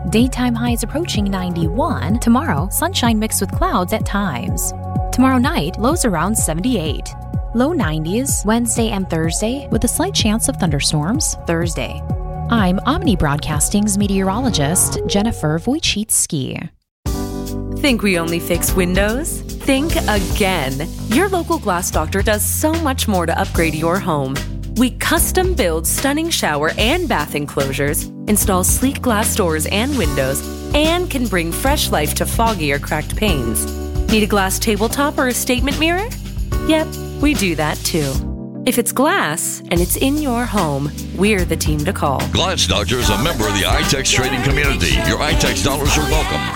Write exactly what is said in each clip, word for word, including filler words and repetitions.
Daytime highs approaching ninety-one. Tomorrow, sunshine mixed with clouds at times. Tomorrow night, lows around seventy-eight. Low nineties, Wednesday and Thursday, with a slight chance of thunderstorms Thursday. I'm Omni Broadcasting's meteorologist, Jennifer Wojcicki. Think we only fix windows? Think again. Your local Glass Doctor does so much more to upgrade your home. We custom build stunning shower and bath enclosures, install sleek glass doors and windows, and can bring fresh life to foggy or cracked panes. Need a glass tabletop or a statement mirror? Yep, we do that too. If it's glass and it's in your home, we're the team to call. Glass Doctor is a member of the iTex trading community. Your iTex dollars are welcome.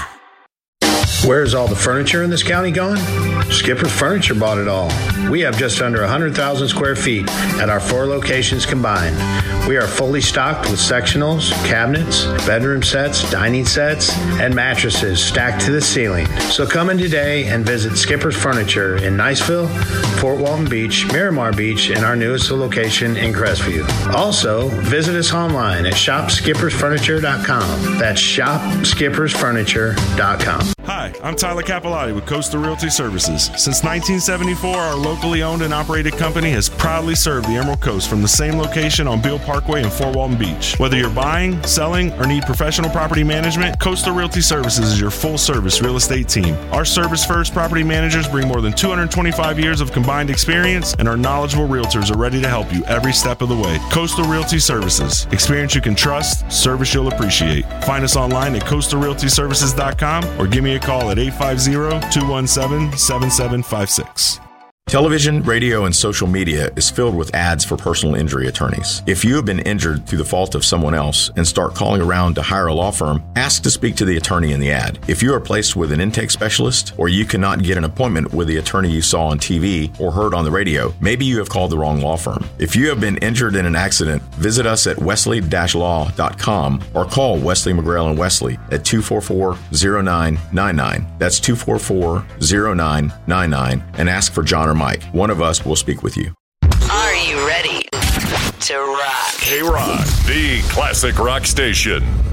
Where's all the furniture in this county gone? Skipper's Furniture bought it all. We have just under one hundred thousand square feet at our four locations combined. We are fully stocked with sectionals, cabinets, bedroom sets, dining sets, and mattresses stacked to the ceiling. So come in today and visit Skipper's Furniture in Niceville, Fort Walton Beach, Miramar Beach, and our newest location in Crestview. Also, visit us online at shop skippers furniture dot com. That's shop skippers furniture dot com. Hi, I'm Tyler Capillotti with Coastal Realty Services. Since nineteen seventy-four, our locally owned and operated company has proudly served the Emerald Coast from the same location on Beale Parkway in Fort Walton Beach. Whether you're buying, selling, or need professional property management, Coastal Realty Services is your full-service real estate team. Our service-first property managers bring more than two hundred twenty-five years of combined experience, and our knowledgeable realtors are ready to help you every step of the way. Coastal Realty Services. Experience you can trust, service you'll appreciate. Find us online at coastal realty services dot com or give me a call at eight five zero, two one seven, seven seven five six. Television, radio, and social media is filled with ads for personal injury attorneys. If you have been injured through the fault of someone else and start calling around to hire a law firm, ask to speak to the attorney in the ad. If you are placed with an intake specialist or you cannot get an appointment with the attorney you saw on T V or heard on the radio, maybe you have called the wrong law firm. If you have been injured in an accident, visit us at wesley dash law dot com or call Wesley McGrail and Wesley at two four four, zero nine nine nine. That's two four four, zero nine nine nine and ask for John or Mike. One of us will speak with you. Are you ready to rock? K-Rock, the classic rock station.